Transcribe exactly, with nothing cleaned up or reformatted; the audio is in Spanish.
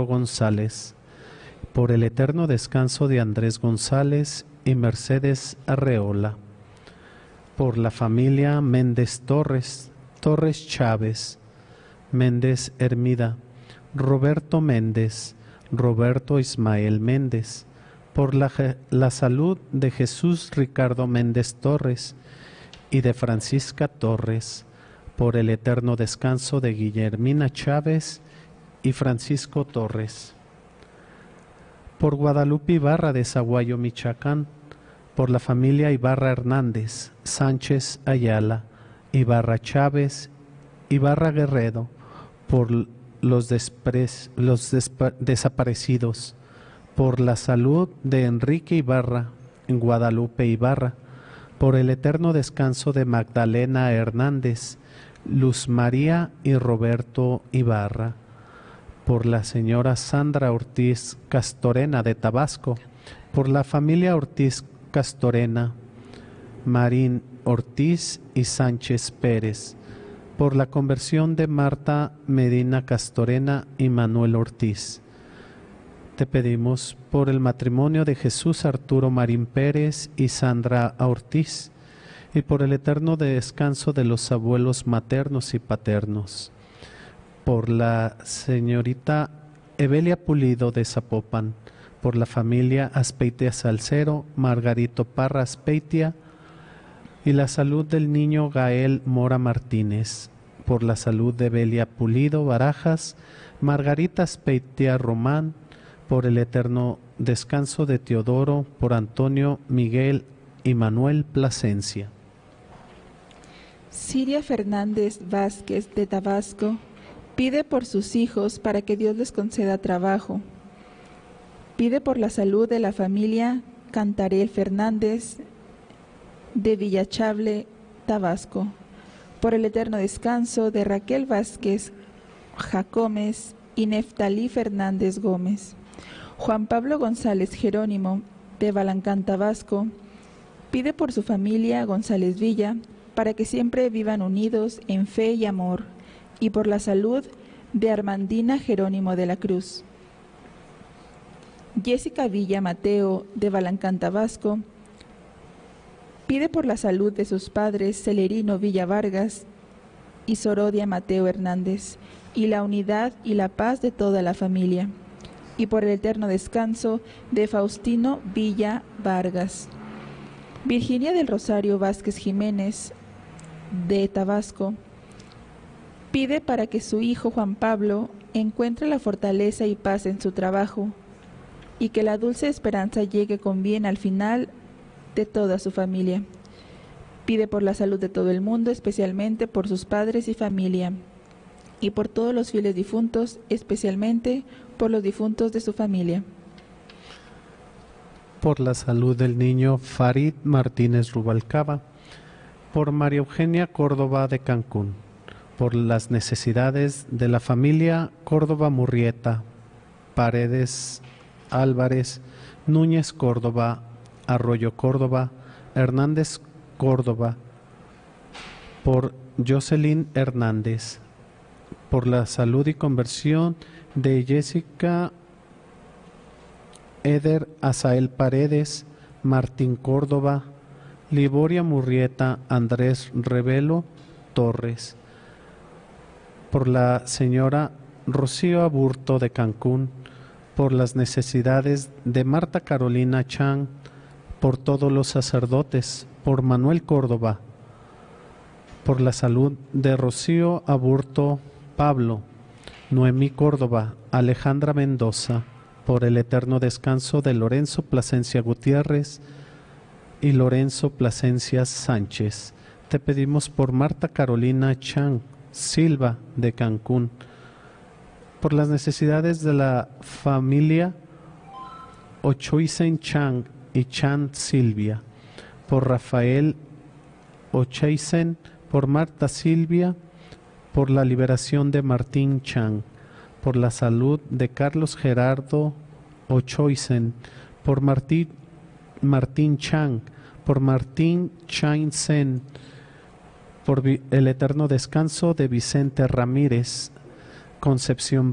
González, por el eterno descanso de Andrés González y Mercedes Arreola, por la familia Méndez Torres, Torres Chávez, Méndez Hermida, Roberto Méndez, Roberto Ismael Méndez, por la, la salud de Jesús Ricardo Méndez Torres y de Francisca Torres, por el eterno descanso de Guillermina Chávez y Francisco Torres, por Guadalupe Ibarra de Zaguayo, Michoacán, por la familia Ibarra Hernández, Sánchez Ayala, Ibarra Chávez, Ibarra Guerrero, por los, despres, los desaparecidos, por la salud de Enrique Ibarra, en Guadalupe Ibarra, por el eterno descanso de Magdalena Hernández, Luz María y Roberto Ibarra, por la señora Sandra Ortiz Castorena de Tabasco, por la familia Ortiz Castorena, Marín Ortiz y Sánchez Pérez, por la conversión de Marta Medina Castorena y Manuel Ortiz. Te pedimos por el matrimonio de Jesús Arturo Marín Pérez y Sandra Ortiz, y por el eterno descanso de los abuelos maternos y paternos, por la señorita Evelia Pulido de Zapopan, por la familia Aspeitia Salcero, Margarito Parra Aspeitia, y la salud del niño Gael Mora Martínez, por la salud de Evelia Pulido Barajas, Margarita Aspeitia Román, por el eterno descanso de Teodoro, por Antonio Miguel y Manuel Plasencia. Siria Fernández Vázquez de Tabasco pide por sus hijos para que Dios les conceda trabajo. Pide por la salud de la familia Cantarel Fernández de Villachable, Tabasco, por el eterno descanso de Raquel Vázquez Jacómez y Neftalí Fernández Gómez. Juan Pablo González Jerónimo de Balancán, Tabasco, pide por su familia González Villa para que siempre vivan unidos en fe y amor, y por la salud de Armandina Jerónimo de la Cruz. Jessica Villa Mateo de Balancán, Tabasco, pide por la salud de sus padres Celerino Villa Vargas y Sorodia Mateo Hernández, y la unidad y la paz de toda la familia, y por el eterno descanso de Faustino Villa Vargas. Virginia del Rosario Vázquez Jiménez de Tabasco pide para que su hijo Juan Pablo encuentre la fortaleza y paz en su trabajo, y que la dulce esperanza llegue con bien al final de toda su familia. Pide por la salud de todo el mundo, especialmente por sus padres y familia, y por todos los fieles difuntos, especialmente por los difuntos de su familia. Por la salud del niño Farid Martínez Rubalcaba, por María Eugenia Córdoba de Cancún, por las necesidades de la familia Córdoba Murrieta, Paredes Álvarez, Núñez Córdoba, Arroyo Córdoba, Hernández Córdoba, por Jocelyn Hernández, por la salud y conversión de Jessica Eder Azael Paredes, Martín Córdoba, Liboria Murrieta, Andrés Revelo Torres, por la señora Rocío Aburto de Cancún, por las necesidades de Marta Carolina Chang, por todos los sacerdotes, por Manuel Córdoba, por la salud de Rocío Aburto Pablo, Noemí Córdoba, Alejandra Mendoza, por el eterno descanso de Lorenzo Plasencia Gutiérrez y Lorenzo Plasencia Sánchez. Te pedimos por Marta Carolina Chang Silva de Cancún, por las necesidades de la familia Ochoisen Chang y Chan Silvia, por Rafael Ochoisen, por Marta Silvia, por la liberación de Martín Chang, por la salud de Carlos Gerardo Ochoisen, por Martín, Martín Chang, por Martín Chain Sen, por el eterno descanso de Vicente Ramírez, Concepción